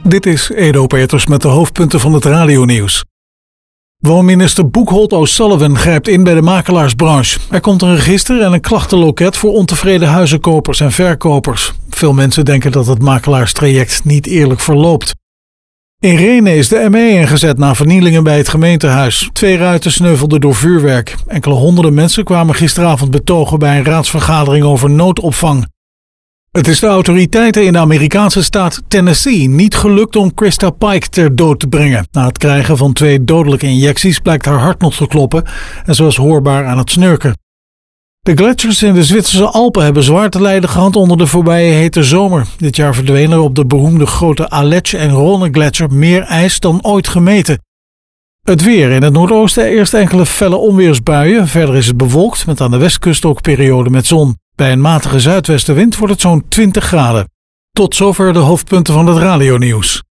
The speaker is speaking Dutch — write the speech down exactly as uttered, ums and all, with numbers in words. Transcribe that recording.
Dit is Edo Peters met de hoofdpunten van het radionieuws. Woonminister Boekholt O'Sullivan grijpt in bij de makelaarsbranche. Er komt een register en een klachtenloket voor ontevreden huizenkopers en verkopers. Veel mensen denken dat het makelaarstraject niet eerlijk verloopt. In Rhenen is de M E ingezet na vernielingen bij het gemeentehuis. Twee ruiten sneuvelden door vuurwerk. Enkele honderden mensen kwamen gisteravond betogen bij een raadsvergadering over noodopvang. Het is de autoriteiten in de Amerikaanse staat Tennessee niet gelukt om Krista Pike ter dood te brengen. Na het krijgen van twee dodelijke injecties blijkt haar hart nog te kloppen en ze was hoorbaar aan het snurken. De gletsjers in de Zwitserse Alpen hebben zwaar te lijden gehad onder de voorbije hete zomer. Dit jaar verdween er op de beroemde grote Aletsch en Rhône gletsjer meer ijs dan ooit gemeten. Het weer: in het noordoosten eerst enkele felle onweersbuien. Verder is het bewolkt met aan de westkust ook perioden met zon. Bij een matige zuidwestenwind wordt het zo'n twintig graden. Tot zover de hoofdpunten van het radionieuws.